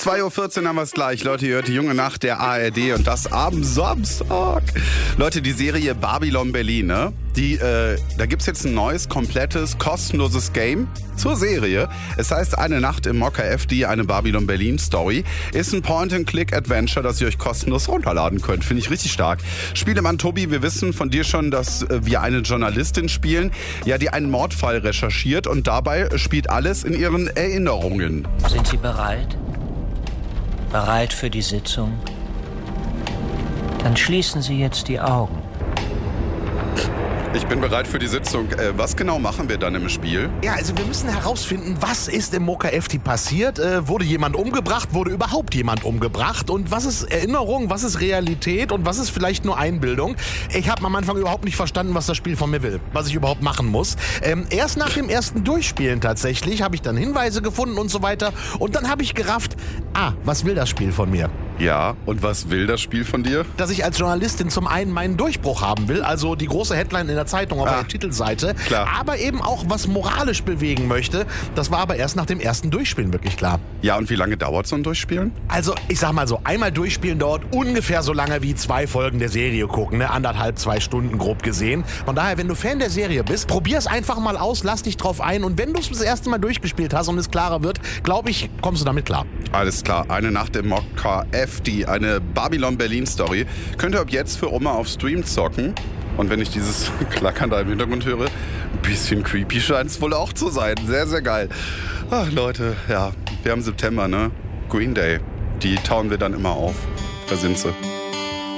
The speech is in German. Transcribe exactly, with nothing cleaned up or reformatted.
zwei Uhr vierzehn haben wir es gleich. Leute, ihr hört die junge Nacht der A R D und das am Samstag. Leute, die Serie Babylon Berlin, ne? Die, äh, da gibt's jetzt ein neues, komplettes, kostenloses Game zur Serie. Es heißt Eine Nacht im Mokka F D, eine Babylon Berlin Story. Ist ein Point-and-Click-Adventure, das ihr euch kostenlos runterladen könnt. Finde ich richtig stark. Spielemann Tobi, wir wissen von dir schon, dass äh, wir eine Journalistin spielen, ja, die einen Mordfall recherchiert und dabei spielt alles in ihren Erinnerungen. Sind Sie bereit? Bereit für die Sitzung? Dann schließen Sie jetzt die Augen. Ich bin bereit für die Sitzung. Äh, was genau machen wir dann im Spiel? Ja, also wir müssen herausfinden, was ist im Mokka F D passiert? Äh, wurde jemand umgebracht? Wurde überhaupt jemand umgebracht? Und was ist Erinnerung? Was ist Realität? Und was ist vielleicht nur Einbildung? Ich habe am Anfang überhaupt nicht verstanden, was das Spiel von mir will. Was ich überhaupt machen muss. Ähm, erst nach dem ersten Durchspielen tatsächlich habe ich dann Hinweise gefunden und so weiter. Und dann habe ich gerafft, ah, was will das Spiel von mir? Ja, und was will das Spiel von dir? Dass ich als Journalistin zum einen meinen Durchbruch haben will, also die große Headline in der Zeitung auf Ah, der Titelseite, klar. aber eben auch was moralisch bewegen möchte. Das war aber erst nach dem ersten Durchspielen wirklich klar. Ja, und wie lange dauert so ein Durchspielen? Also, ich sag mal so, einmal durchspielen dauert ungefähr so lange wie zwei Folgen der Serie gucken, ne? Anderthalb, zwei Stunden grob gesehen. Von daher, wenn du Fan der Serie bist, probier's einfach mal aus, lass dich drauf ein und wenn du es das erste Mal durchgespielt hast und es klarer wird, glaube ich, kommst du damit klar. Alles klar, Eine Nacht im Mokka F D, eine Babylon Berlin Story. Könnt ihr ab jetzt für Oma auf Stream zocken. Und wenn ich dieses Klackern da im Hintergrund höre, ein bisschen creepy scheint es wohl auch zu sein. Sehr, sehr geil. Ach Leute, ja, wir haben September, ne? Green Day. Die tauen wir dann immer auf. Da sind sie.